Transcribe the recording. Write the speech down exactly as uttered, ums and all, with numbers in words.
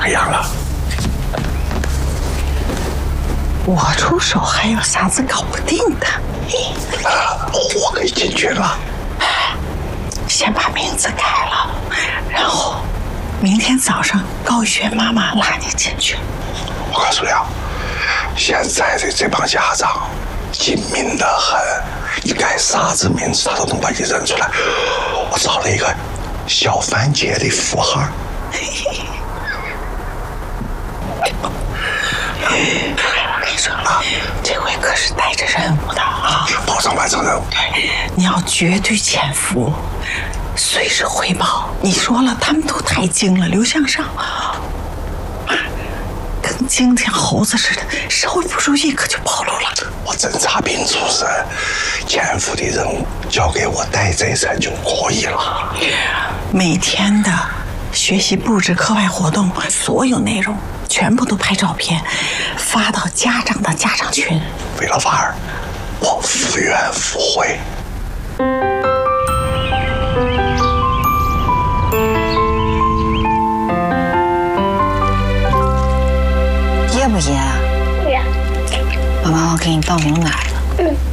个样了？ 我出手还有啥子搞不定的？ 啊，我可以进去了。 先把名字改了，然后明天早上高轩妈妈拉你进去。 我告诉你啊，现在的这帮家长精明得很，你改啥子名字他都能把你认出来。我找了一个小番茄的符号。 我跟你说啊，这回可是带着任务的啊， 保障完成任务。 对，你要绝对潜伏，随时汇报。你说了，他们都太精了，刘向上跟精像猴子似的，稍微不注意可就暴露了。 我侦察兵出身，潜伏的任务交给我带这层就可以了。 每天的学习布置、课外活动，所有内容全部都拍照片，发到家长的家长群。 为了娃儿，我复原复会。 噎不噎啊？ 不呀。 妈妈，我给你倒牛奶了。 嗯。